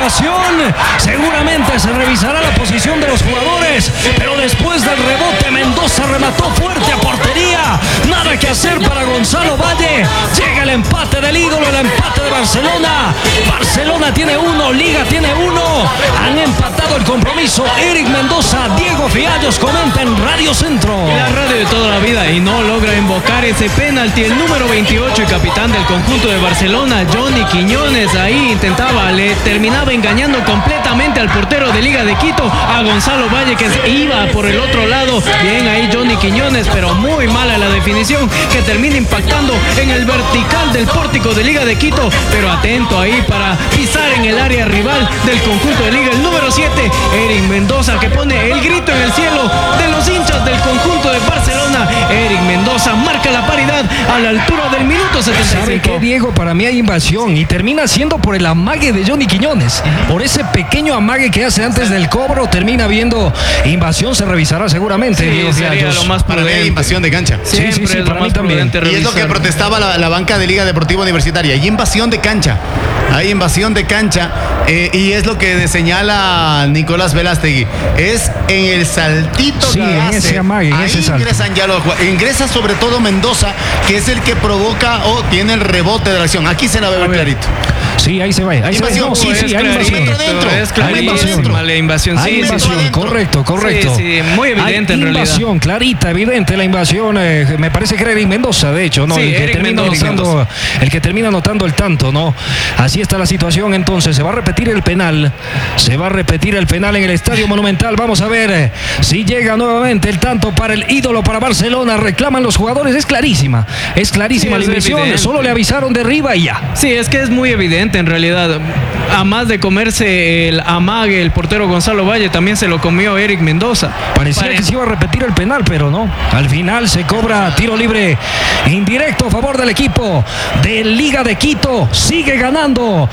invasión. Seguramente se revisará la posición de los jugadores, pero después del rebote Mendoza remató fuerte a portería. Nada que hacer para Gonzalo Valle. Llega el empate del ídolo, el empate de Barcelona. Barcelona tiene 1, Liga tiene 1. Han empatado el compromiso. Eric Mendoza, Diego Fiallos comenta en Radio Centro. La radio de toda la vida, y no logra invocar ese penalti. El número 28 y capitán del conjunto de Barcelona, Johnny Quiñones, ahí intentaba, le terminaba engañando completamente al portero de Liga de Quito, a Gonzalo Valle, que iba por el otro lado. Bien ahí Johnny Quiñones, pero muy mala la definición, que termina impactando en el vertical del pórtico de Liga de Quito, pero atento ahí para pisar en el área rival del conjunto de Liga. El número 7, Eric Mendoza, que pone el grito en el cielo de los hinchas del conjunto de Barcelona. Eric Mendoza marca la paridad a la altura del minuto 75. ¿Sabe qué, Diego? Para mí hay invasión y termina siendo por el amague de Johnny Quiñones. Por ese pequeño amague que hace antes del cobro, termina viendo invasión. Se revisará seguramente. Sí, Diego sería Fiallos. lo más Para mí hay prudente. invasión de cancha. Siempre es lo para mí más también. prudente Y es lo que revisar. protestaba la banca de Liga Deportiva Universitaria. Hay invasión de cancha. Hay invasión de cancha. Y es lo que señala Nicolás Velástegui. Es en el saltito Sí, que en hace. ese amague, en ahí ese salto. ingresan ya los jugadores. Ingresa sobre todo Mendoza, que es el que provoca o tiene el rebote de la acción. Aquí se la ve clarito. Sí, ahí se ve. Ahí se ve. Invasión. No, sí, Es hay invasión. dentro. Es clarísima la invasión. Hay Sí, invasión, sí. correcto. Sí, muy evidente hay en realidad. invasión, clarita, evidente la invasión. Me parece que era Eric Mendoza, de hecho, ¿no? Sí, el que Eric termina Mendoza. anotando, el que termina anotando el tanto, ¿no? Así está la situación. Entonces, se va a repetir el penal. Se va a repetir el penal en el Estadio Monumental. Vamos a ver si llega nuevamente el tanto para el ídolo, para Barcelona. Reclaman los jugadores. Es clarísima Sí, la es invasión. evidente. Solo le avisaron de arriba y ya. Sí, es que es muy evidente en realidad. A más de comerse el amague, el portero Gonzalo Valle, también se lo comió Eric Mendoza. Parecía que se iba a repetir el penal, pero no. Al final se cobra tiro libre indirecto a favor del equipo de Liga de Quito. Sigue ganando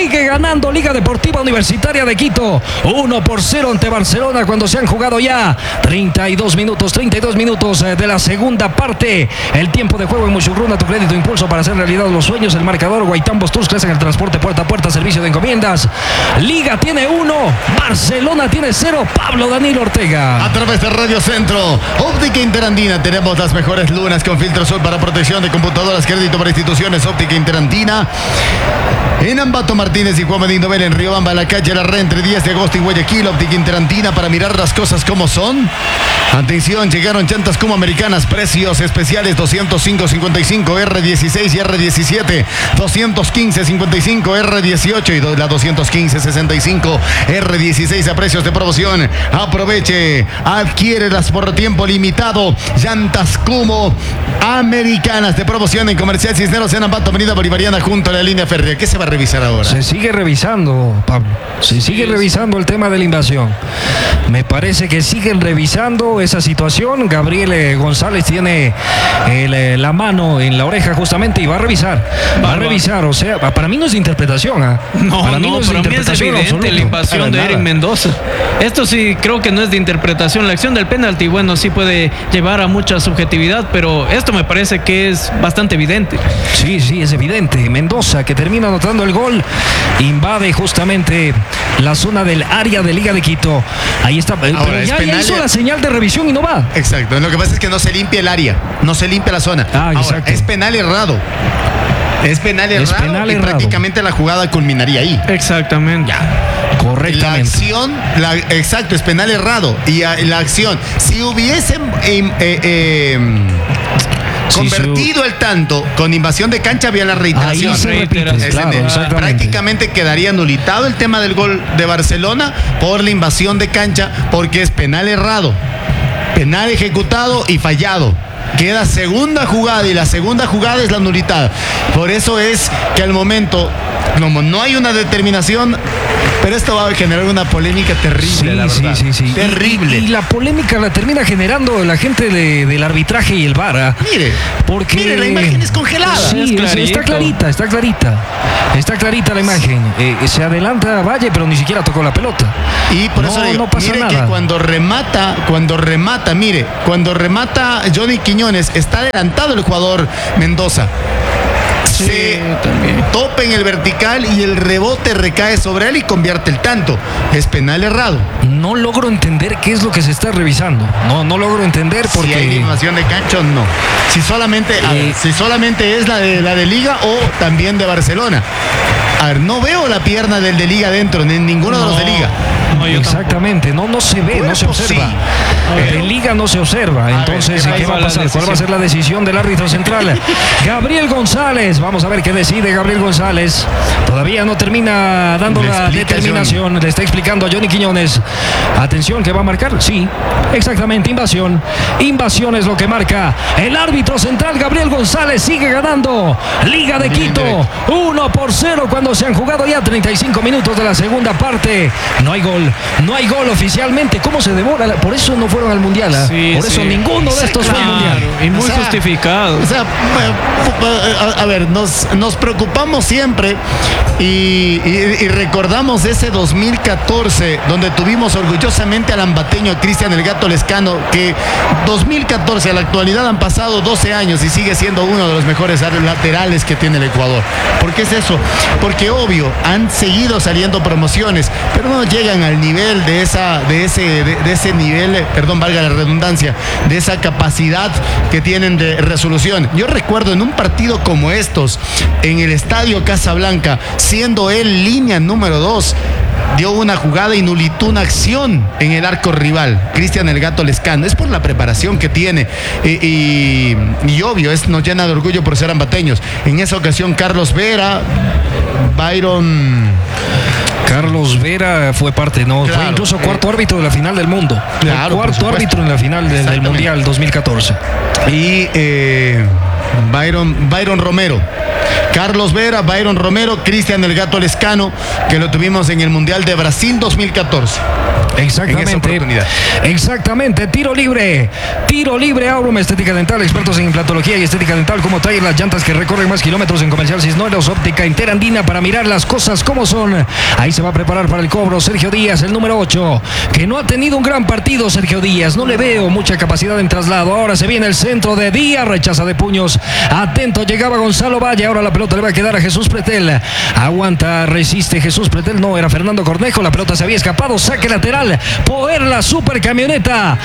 Liga Deportiva Universitaria de Quito. 1-0 ante Barcelona cuando se han jugado ya 32 minutos de la segunda parte. El tiempo de juego en Muchurruna, tu crédito impulso para hacer realidad los sueños. El marcador Guaitán Bosturs crece en el transporte puerta a puerta, servicio de encomiendas. Liga tiene 1, Barcelona tiene 0. Pablo Danilo Ortega. A través de Radio Centro, Óptica Interandina, tenemos las mejores lunas con filtro sol para protección de computadoras, crédito para instituciones. Óptica Interandina en Ambato Martínez y Juan Medina Novel, en Riobamba, la calle La Re, entre 10 de agosto y Guayaquil. Óptica Interandina, para mirar las cosas como son. Atención, llegaron llantas como americanas, precios especiales 205.55 R16 y R17, 215.55 R18 y la 215.65 R16 a precios de promoción. Aproveche, adquiérelas por tiempo limitado. Llantas como americanas de promoción en Comercial Cisneros en Ambato, Avenida Bolivariana, junto a la línea férrea. ¿Qué se va a revisar ahora? Se sigue revisando, Pablo. Se sigue revisando el tema de la invasión. Me parece que siguen revisando esa situación. Gabriel González tiene la mano en la oreja justamente y va a revisar. Va a revisar, o sea, para mí no es de interpretación. Para mí es evidente la invasión de Eric Mendoza. Esto sí creo que no es de interpretación. La acción del penalti, bueno, sí puede llevar a mucha subjetividad, pero esto me parece que es bastante evidente. Sí, es evidente. Mendoza, que termina anotando el gol, invade justamente la zona del área de Liga de Quito. Ahí está. Ahora, Pero ya hizo la señal de revisión y no va. Exacto, lo que pasa es que no se limpia el área, no se limpia la zona. Ahora, exacto. es penal errado. Es penal errado y prácticamente la jugada culminaría ahí. Exactamente. Correctamente. La acción, exacto, es penal errado. Y la acción, si hubiesen convertido el tanto con invasión de cancha, había la reiteración. Ahí se repite, claro, exactamente. Prácticamente quedaría anulitado el tema del gol de Barcelona por la invasión de cancha, porque es penal errado, penal ejecutado y fallado. Queda segunda jugada y la segunda jugada es la nulidad. Por eso es que al momento, como no hay una determinación, pero esto va a generar una polémica terrible, la verdad. Sí. Terrible. Y la polémica la termina generando la gente del arbitraje y el VAR. Mire, la imagen es congelada. Sí, está clarita. Está clarita la imagen. Se adelanta Valle, pero ni siquiera tocó la pelota. Y por eso digo, no pasa mire nada. Que cuando remata Johnny Quiñones, está adelantado el jugador Mendoza. se también topa en el vertical y el rebote recae sobre él y convierte el tanto. Es penal errado. No logro entender qué es lo que se está revisando. No logro entender porque... Si hay innovación de cancha o no. Si solamente es la de Liga o también de Barcelona. A ver, no veo la pierna del de Liga dentro, ni en ninguno de los de Liga. No, exactamente, no se ve, no se observa. De Liga no se observa. Entonces, ¿qué va a pasar? ¿Cuál va a ser la decisión del árbitro central? Gabriel González. Vamos a ver qué decide Gabriel González. Todavía no termina dando la determinación. Le está explicando a Johnny Quiñones. Atención, ¿qué va a marcar? Sí, exactamente, invasión. Invasión es lo que marca el árbitro central. Gabriel González sigue ganando. Liga de Quito, 1-0 cuando se han jugado ya 35 minutos de la segunda parte. No hay gol. No hay gol oficialmente. ¿Cómo se demora? Por eso no fueron al Mundial. Por eso ninguno de estos fue al Mundial. Y muy justificado. O sea, a ver, nos preocupamos siempre y recordamos ese 2014 donde tuvimos orgullosamente al ambateño Cristian el Gato Lescano, que 2014 a la actualidad han pasado 12 años y sigue siendo uno de los mejores laterales que tiene el Ecuador. ¿Por qué es eso? Porque obvio, han seguido saliendo promociones, pero no llegan al nivel de ese nivel, perdón, valga la redundancia, de esa capacidad que tienen de resolución. Yo recuerdo en un partido como estos, en el Estadio Casablanca, siendo él línea número 2, dio una jugada y nulitó una acción en el arco rival, Cristian el Gato Lescano. Es por la preparación que tiene y obvio, nos llena de orgullo por ser ambateños. En esa ocasión Carlos Vera, Carlos Vera fue parte, ¿no? Claro, fue incluso cuarto árbitro de la final del mundo. Claro, cuarto árbitro en la final del Mundial 2014. Y Byron Romero. Carlos Vera, Byron Romero, Cristian el Gato Lescano, que lo tuvimos en el Mundial de Brasil 2014. Exactamente, tiro libre, Aurum Estética Dental, expertos en implantología y estética dental, como traer las llantas que recorren más kilómetros en Comercial Cisneros, óptica interandina para mirar las cosas como son. Ahí se va a preparar para el cobro Sergio Díaz, el número 8, que no ha tenido un gran partido. Sergio Díaz, no le veo mucha capacidad en traslado. Ahora se viene el centro de Díaz, rechaza de puños, atento, llegaba Gonzalo Valle, ahora la pelota le va a quedar a Jesús Pretel, aguanta, resiste Jesús Pretel, no, era Fernando Cornejo, la pelota se había escapado, saque lateral. Poder la supercamioneta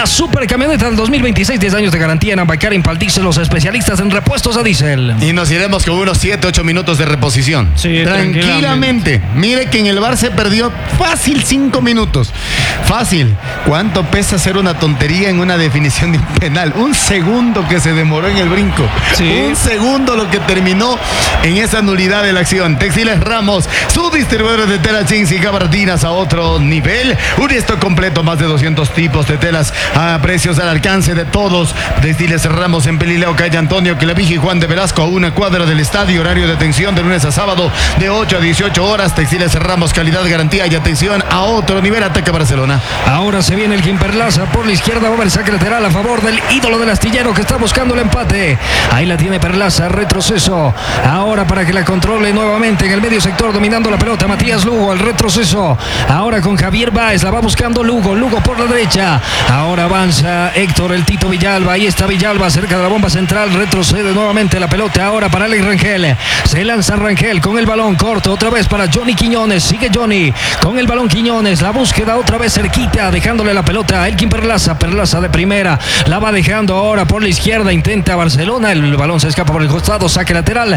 del 2026, 10 años de garantía en Ambacar, Impaldice, los especialistas en repuestos a diésel. Y nos iremos con unos 7-8 minutos de reposición. Sí, tranquilamente. Mire que en el Bar se perdió fácil 5 minutos. Fácil. ¿Cuánto pesa hacer una tontería en una definición de un penal? Un segundo que se demoró en el brinco. Sí. Un segundo lo que terminó en esa nulidad de la acción. Textiles Ramos, su distribuidor de telas, jeans y gabardinas a otro nivel. Un stock completo, más de 200 tipos de telas a precios al alcance de todos. Textiles Ramos en Pelileo, calle Antonio Clavija y Juan de Velasco, a una cuadra del estadio. Horario de atención de lunes a sábado de 8 a 18 horas. Textiles Ramos, calidad, garantía y atención a otro nivel. Ataca Barcelona. Ahora se viene el Quimperlaza por la izquierda, va a haber saque lateral a favor del ídolo del astillero que está buscando el empate. Ahí la tiene Perlaza, retroceso. Ahora para que la controle nuevamente en el medio sector, dominando la pelota Matías Lugo, el retroceso. Ahora con Javier Báez, la va buscando Lugo por la derecha. Ahora avanza Héctor el Tito Villalba, ahí está Villalba cerca de la bomba central, retrocede nuevamente la pelota ahora para Alex Rangel. Se lanza Rangel con el balón corto otra vez para Johnny Quiñones, sigue Johnny con el balón Quiñones, la búsqueda otra vez cerquita, dejándole la pelota a Elkin Perlaza de primera, la va dejando ahora por la izquierda, intenta Barcelona, el balón se escapa por el costado, saque lateral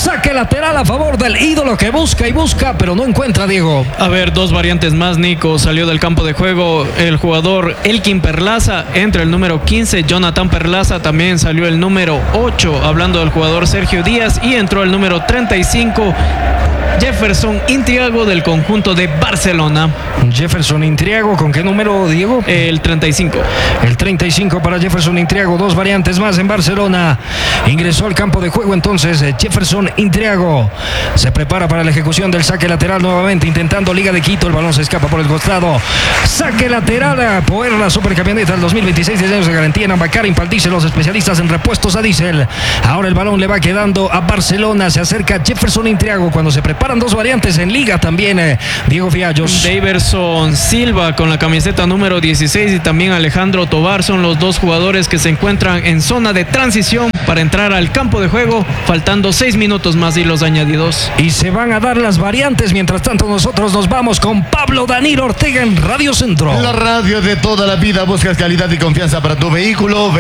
a favor del ídolo que busca y busca, pero no encuentra, Diego. A ver, dos variantes más, Nico. Salió del campo de juego el jugador Elkin Perlaza, entra el número 15 Jonathan Perlaza, también salió el número 8, hablando del jugador Sergio Díaz, y entró el número 35 Jefferson Intriago del conjunto de Barcelona. Jefferson Intriago, ¿con qué número, Diego? El 35. El 35 para Jefferson Intriago, dos variantes más en Barcelona. Ingresó al campo de juego entonces Jefferson Intriago. Se prepara para la ejecución del saque lateral nuevamente, intentando Liga de Quito, el balón se escapa por el costado. Saque lateral a Poder, la supercamioneta del 2026, 10 años de garantía en Ambacar, Impaldice, los especialistas en repuestos a diésel. Ahora el balón le va quedando a Barcelona, se acerca Jefferson Intriago cuando se preparan dos variantes en Liga también, Diego Fiallos. Daverson Silva con la camiseta número 16 y también Alejandro Tobar son los dos jugadores que se encuentran en zona de transición para entrar entrar al campo de juego, faltando 6 minutos más y los añadidos. Y se van a dar las variantes. Mientras tanto, nosotros nos vamos con Pablo Danilo Ortega en Radio Centro. La radio de toda la vida. Buscas calidad y confianza para tu vehículo.